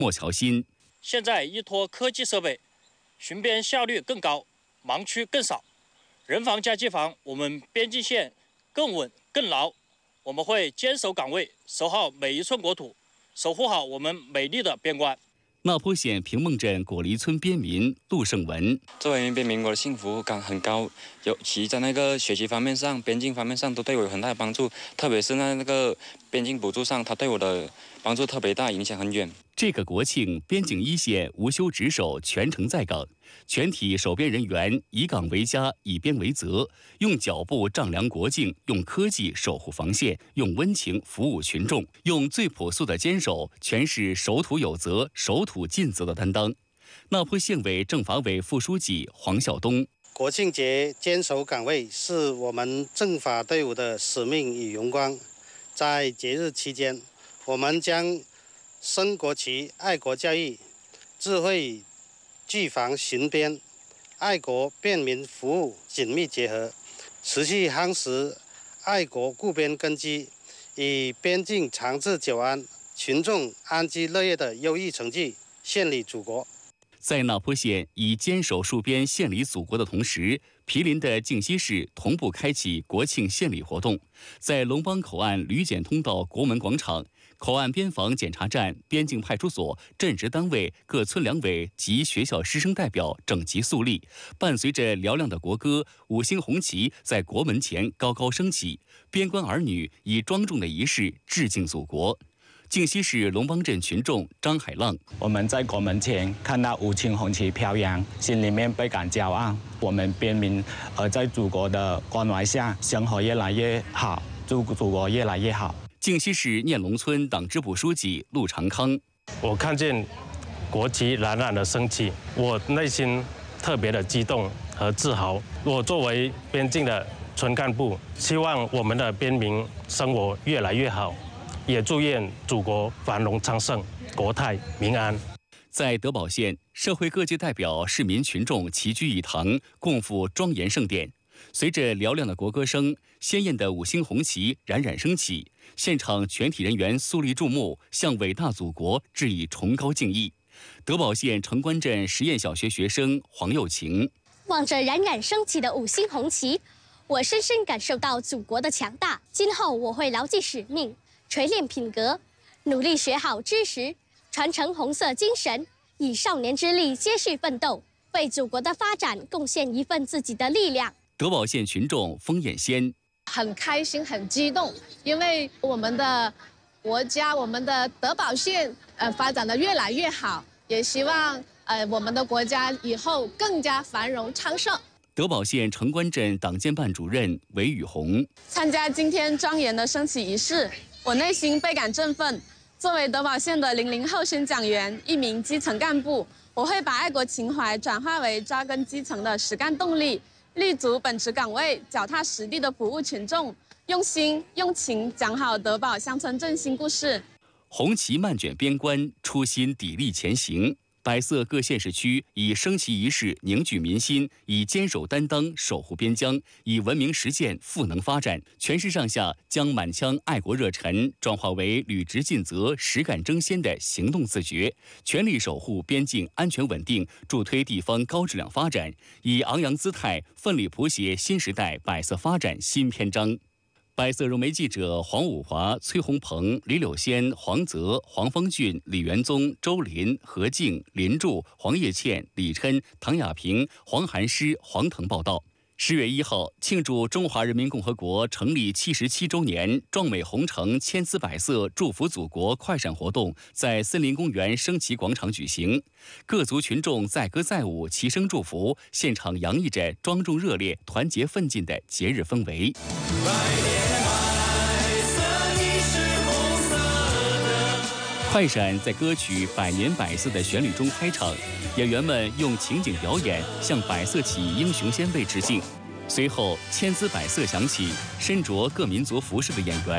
莫乔新。 现在依托科技设备，巡边效率更高，盲区更少，人防加机防，我们边境线更稳更牢。我们会坚守岗位，守好每一寸国土，守护好我们美丽的边关。 那坡县平孟镇果梨村边民陆胜文， 作为边民，我的幸福感很高，尤其在那个学习方面上、边境方面上都对我有很大的帮助，特别是那个边境补助上，它对我的帮助特别大，影响很远。 这个国庆，边境一线无休值守，全程在岗，全体守边人员以岗为家，以边为责，用脚步丈量国境，用科技守护防线，用温情服务群众，用最朴素的坚守诠释守土有责、守土尽责的担当。那坡县委政法委副书记黄孝东， 国庆节坚守岗位是我们政法队伍的使命与荣光。在节日期间，我们将升国旗、爱国教育、智慧聚防巡边、爱国便民服务紧密结合，持续夯实爱国固边根基，以边境长治久安、群众安居乐业的优异成绩献礼祖国。 在那坡县以坚守戍边献礼祖国的同时，毗邻的靖西市同步开启国庆献礼活动。在龙邦口岸旅检通道国门广场、口岸边防检查站、边境派出所、镇直单位、各村两委及学校师生代表整齐肃立，伴随着嘹亮的国歌，五星红旗在国门前高高升起，边关儿女以庄重的仪式致敬祖国。靖西市龙邦镇群众张海浪， 我们在国门前看到五星红旗飘扬，心里面倍感骄傲。我们边民在祖国的关怀下，生活越来越好，祝祖国越来越好。 靖西市念龙村党支部书记陆长康， 我看见国旗冉冉的升起，我内心特别的激动和自豪。我作为边境的村干部，希望我们的边民生活越来越好。也祝愿祖国繁荣昌盛，国泰民安。 在德保县，社会各界代表、市民群众齐聚一堂，共赴庄严盛典。随着嘹亮的国歌声，鲜艳的五星红旗冉冉升起，现场全体人员肃立注目，向伟大祖国致以崇高敬意。德保县城关镇实验小学学生黄又晴， 望着冉冉升起的五星红旗，我深深感受到祖国的强大。今后我会牢记使命，锤炼品格，努力学好知识，传承红色精神，以少年之力接续奋斗，为祖国的发展贡献一份自己的力量。 德保县群众封艳仙， 很开心，很激动，因为我们的国家，我们的德保县发展的越来越好，也希望我们的国家以后更加繁荣昌盛。 德保县城关镇党建办主任韦宇红， 参加今天庄严的升旗仪式，我内心倍感振奋。作为德保县的00后宣讲员，一名基层干部，我会把爱国情怀转化为扎根基层的实干动力，立足本职岗位，脚踏实地的服务群众，用心用情讲好德保乡村振兴故事。 红旗漫卷边关，初心砥砺前行。百色各县市区以升旗仪式凝聚民心，以坚守担当守护边疆，以文明实践赋能发展。全市上下将满腔爱国热忱转化为履职尽责、实干争先的行动自觉，全力守护边境安全稳定，助推地方高质量发展，以昂扬姿态奋力谱写新时代百色发展新篇章。百色融媒记者黄武华、崔红鹏、李柳仙、黄泽、黄方俊、李元宗、周林、何静、林柱、黄叶倩、李琛、唐亚平、黄寒诗、黄腾报道。10月1号，庆祝中华人民共和国成立77周年，壮美红城千姿百色祝福祖国快闪活动在森林公园升旗广场举行，各族群众载歌载舞，齐声祝福，现场洋溢着庄重热烈、团结奋进的节日氛围。快闪在歌曲《百年百色》的旋律中开场，演员们用情景表演向百色起义英雄先辈致敬。随后，千姿百色响起，身着各民族服饰的演员